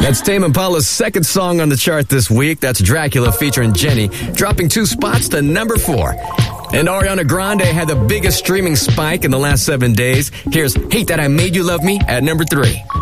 That's Tame Impala's second song on the chart this week. That's Dracula featuring Jenny, dropping 2 spots to number 4. And Ariana Grande had the biggest streaming spike in the last 7 days. Here's Hate That I Made You Love Me at number 3.